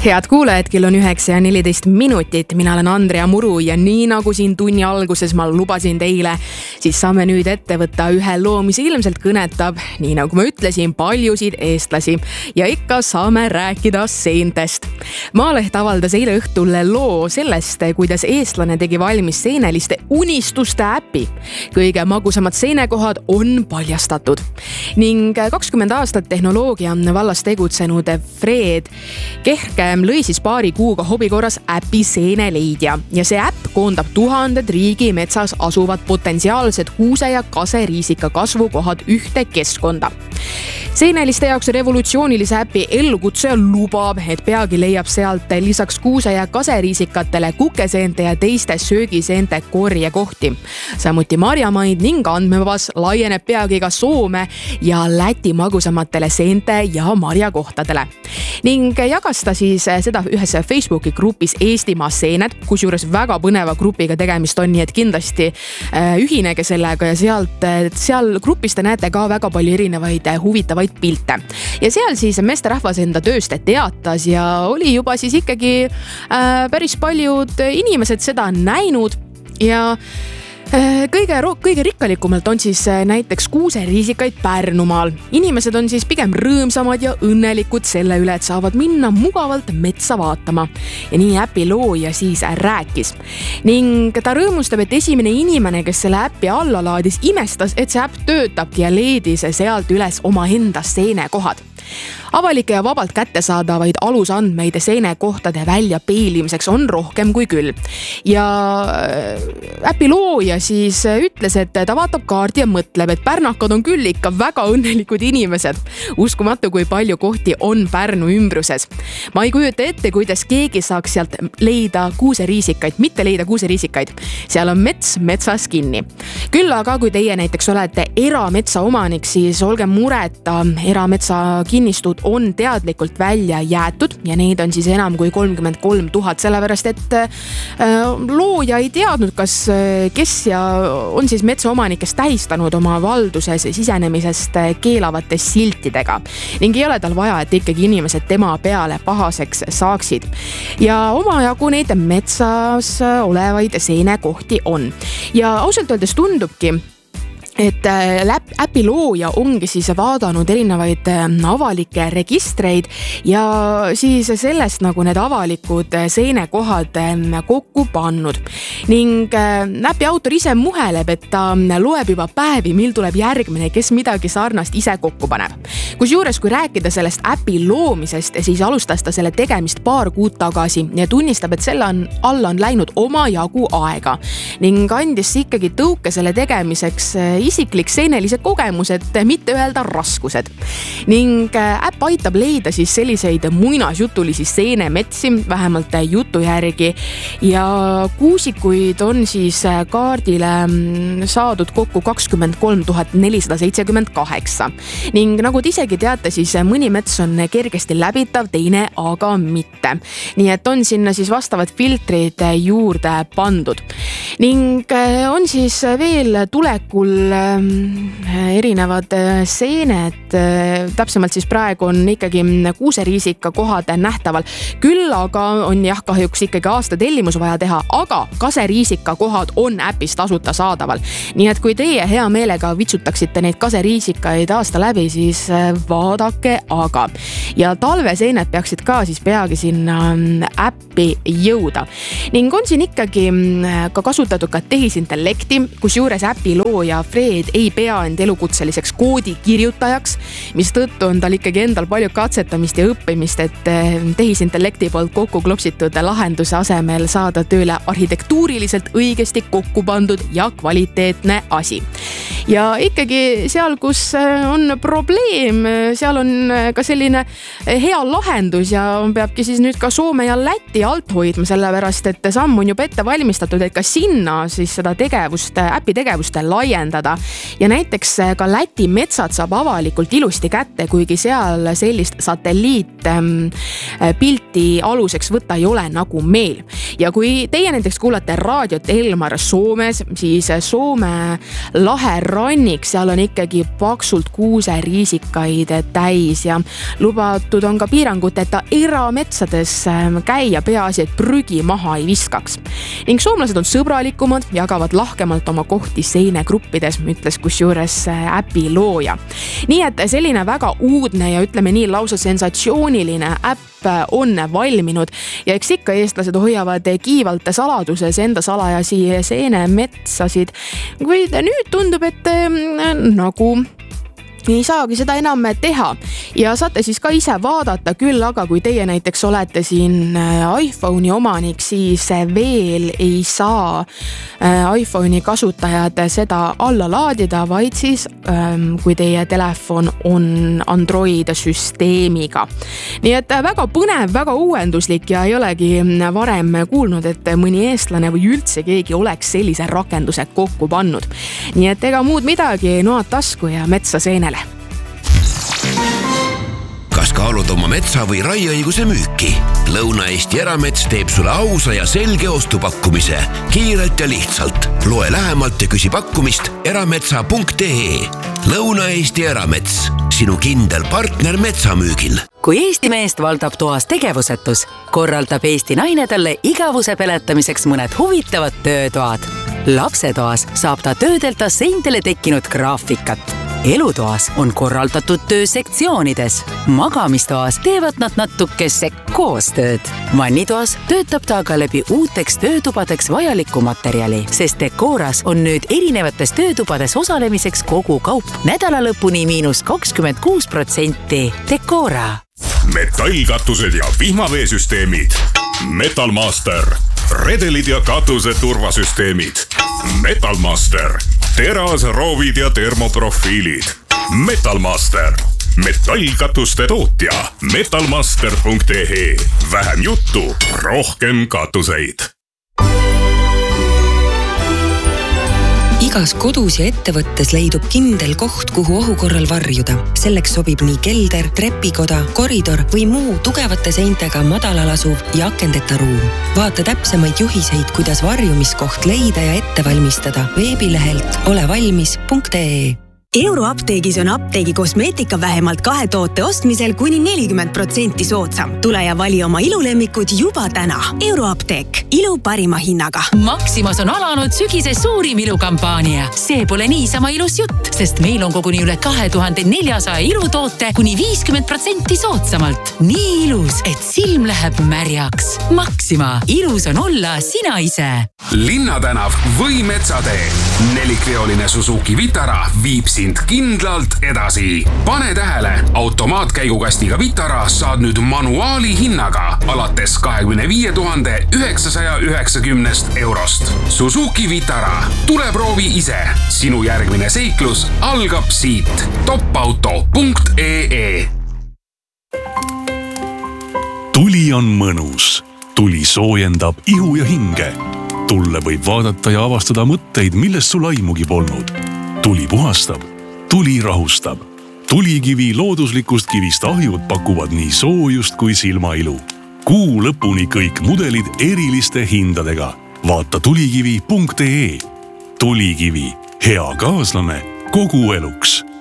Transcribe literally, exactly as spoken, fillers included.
Head kuulajad, kell on üheksa ja neliteist minutit. Mina olen Andrea Muru ja nii nagu siin tunni alguses ma lubasin teile, siis saame nüüd ette võtta ühe loo, mis ilmselt kõnetab, nii nagu ma ütlesin, paljusid eestlasi. Ja ikka saame rääkida seentest. Maaleht avaldas eile õhtul loo sellest, kuidas eestlane tegi valmis seeneliste unistuste äpi. Kõige magusamad seenekohad on paljastatud. Ning kakskümmend aastat tehnoloogia vallas tegutsenud Fred Kehk lõi siis paari kuuga hobi korras äpi seeneleidja ja see äpp koondab tuhanded riigi metsas asuvad potentsiaalsed kuuse- ja kaseriisika kasvukohad ühte keskkonda. Seeneliste jaoks revolutsioonilise äpi ellukutsuja lubab, et peagi leiab sealt lisaks kuuse- ja kaseriisikatele kukeseente ja teiste söögiseente korjekohti. Samuti marjamaid ning andmevabas laieneb peagi ka Soome ja Läti magusamatele seente ja marjakohtadele. Ning jagas ta siis seda ühes Facebooki grupis Eestimaa seened, kusjuures väga põneva grupiga tegemist on, nii et kindlasti ühinege sellega ja sealt, seal grupis te näete ka väga palju erinevaid huvitavaid pilte. Ja seal siis meesterahvas enda tööst teatas ja oli juba siis ikkagi päris paljud inimesed seda näinud ja Kõige, kõige rikkalikumalt on siis näiteks kuuseriisikaid Pärnumaal. Inimesed on siis pigem rõõmsamad ja õnnelikud selle üle, et saavad minna mugavalt metsa vaatama. Ja nii äpi looja siis rääkis. Ning ta rõõmustab, et esimene inimene, kes selle äpi alla laadis, imestas, et see äpp töötabki ja leidis sealt üles oma enda seenekohad. Avalike ja vabalt kättesaadavaid alusandmeid seenekohtade välja peilimiseks on rohkem kui küll. Ja äpi looja siis ütles, et ta vaatab kaardi ja mõtleb, et pärnakad on küll ikka väga õnnelikud inimesed. Uskumatu, kui palju kohti on Pärnu ümbruses. Ma ei kujuta ette, kuidas keegi saaks sealt leida kuuseriisikaid, mitte leida kuuseriisikaid. Seal on mets metsas kinni. Küll aga, kui teie näiteks olete erametsa omanik, siis olge mureta, erametsa kinnistud on teadlikult välja jäetud ja neid on siis enam kui kolmkümmend kolm tuhat, sellepärast et looja ei teadnud, kas kes ja on siis metsaomanikest tähistanud oma valduses sisenemisest keelavate siltidega ning ei ole tal vaja, et ikkagi inimesed tema peale pahaseks saaksid. Ja omajagu neid metsas olevaid seenekohti on. Ja ausalt öeldes tundubki, et äpi looja ongi siis vaadanud erinevaid avalikke registreid ja siis sellest nagu need avalikud seenekohad kokku pannud. Ning äpi autor ise muheleb, et ta loeb juba päevi, mil tuleb järgmine, kes midagi sarnast ise kokku paneb. Kusjuures, kui rääkida sellest äpi loomisest, siis alustas ta selle tegemist paar kuud tagasi ja tunnistab, et selle on, alla on läinud oma jagu aega ning andis ikkagi tõuke selle tegemiseks isiklik seenelise kogemus, et mitte öelda raskused. Ning äpp aitab leida siis selliseid muinasjutulisi seenemetsi, vähemalt jutu järgi, ja kuusikuid on siis kaardile saadud kokku kakskümmend kolm tuhat nelisada seitsekümmend kaheksa. Ning nagu te isegi teate, siis mõni mets on kergesti läbitav, teine aga mitte. Nii et on sinna siis vastavad filtrid juurde pandud. Ning on siis veel tulekul erinevad seened, täpsemalt siis praegu on ikkagi kuuseriisika kohad nähtaval. Küll aga on jah kahjuks ikkagi aasta tellimus vaja teha, aga kaseriisika kohad on äpis tasuta saadaval. Nii et kui teie hea meelega vitsutaksite neid kaseriisikaid aasta läbi, siis vaadake aga. Ja talveseened peaksid ka siis peagi sinna äppi jõuda. Ning on siin ikkagi ka kasutatud ka tehisintellekti, kus juures äpi looja Fred ei pea end elukutseliseks koodi kirjutajaks, mis tõttu on tal ikkagi endal palju katsetamist ja õppimist, et tehisintellekti poolt kokku klopsitud lahenduse asemel saada tööle arhitektuuriliselt õigesti kokku pandud ja kvaliteetne asi. Ja ikkagi seal, kus on probleem, seal on ka selline hea lahendus ja peabki siis nüüd ka Soome ja Läti alt hoidma, sellepärast et samm on juba ette valmistatud, et ka sinna siis seda tegevust, äpi tegevust laiendada võtta. Ja näiteks ka Läti metsad saab avalikult ilusti kätte, kuigi seal sellist satelliitpilti aluseks võtta ei ole nagu meil. Ja kui teie näiteks kuulate raadiot Elmar Soomes, siis Soome lahe rannik, seal on ikkagi paksult kuuseriisikaid täis ja lubatud on ka piiranguteta erametsades käia, peaasi, et prügi maha ei viskaks. Ning soomlased on sõbralikumad, jagavad lahkemalt oma kohti seinegruppides, ütles kusjuures äpi looja. Nii et selline väga uudne ja ütleme nii lausa sensatsiooniline äpp on valminud ja eks ikka eestlased hoiavad kiivalt saladuses enda salajasi seenemetsasid, kuid nüüd tundub, et nagu ei saagi seda enam teha ja saate siis ka ise vaadata küll, aga kui teie näiteks olete siin iPhone'i omanik, siis veel ei saa iPhone'i kasutajad seda alla laadida, vaid siis kui teie telefon on Android süsteemiga. Nii et väga põnev, väga uuenduslik ja ei olegi varem kuulnud, et mõni eestlane või üldse keegi oleks sellise rakenduse kokku pannud. Nii et ega muud midagi, noad tasku ja metsa seenele. Kas kaalud oma metsa või raieõiguse müüki? Lõuna-Eesti Eramets teeb sulle ausa ja selge ostupakkumise. Kiirelt ja lihtsalt. Loe lähemalt ja küsi pakkumist erametsa punkt ee. Lõuna-Eesti Eramets. Sinu kindel partner metsamüügil. Kui Eesti meest valdab toas tegevusetus, korraldab Eesti naine talle igavuse peletamiseks mõned huvitavad töötoad. Lapsetoas saab ta töödelda seintele tekkinud graafikat. Elutoas on korraldatud töö sektsioonides. Magamistoas teevad nad natukese koostööd. Vannitoas töötab ta aga läbi uuteks töötubadeks vajaliku materjali, sest Decoras on nüüd erinevates töötubades osalemiseks kogu kaup nädalalõpuni miinus kakskümmend kuus protsenti. Decora. Metallkatused ja vihmaveesüsteemid. Metalmaster. Redelid ja katuse turvasüsteemid. Metalmaster. Teras, roovid ja termoprofiilid. Metalmaster. Metallkatuste tootja. metalmaster punkt ee. Vähem juttu, rohkem katuseid. Igas kodus ja ettevõttes leidub kindel koht, kuhu ohu korral varjuda. Selleks sobib nii kelder, trepikoda, koridor või muu tugevate seintega madalal asuv ja akendeta ruum. Vaata täpsemaid juhiseid, kuidas varjumiskoht leida ja ette valmistada veebilehelt olevalmis punkt ee. Euroapteegis on apteegi kosmeetika vähemalt kahe toote ostmisel kuni nelikümmend protsenti soodsam. Tule ja vali oma ilulemmikud juba täna. Euroapteek. Ilu parima hinnaga. Maximas on alanud sügise suurim ilukampaania. See pole niisama ilus jutt, sest meil on koguni üle kahe tuhande neljasaja ilutoote kuni viiskümmend protsenti soodsamalt. Nii ilus, et silm läheb märjaks. Maxima. Ilus on olla sina ise. Linnatänav või Metsatee. Nelikveoline Suzuki Vitara viib sind kindlalt edasi. Pane tähele, automaatkäigukastiga Vitara saad nüüd manuaali hinnaga alates kahekümne viie tuhande üheksasaja üheksakümnest eurost. Suzuki Vitara. Tule proovi ise. Sinu järgmine seiklus algab siit. topauto punkt ee. Tuli on mõnus. Tuli soojendab ihu ja hinge. Tulle võib vaadata ja avastada mõtteid, millest sul aimugi polnud. Tuli puhastab. Tuli rahustab. Tulikivi looduslikust kivist ahjud pakuvad nii soojust kui silmailu. Kuu lõpuni kõik mudelid eriliste hindadega. Vaata tulikivi punkt ee. Tulikivi. Hea kaaslane kogu eluks.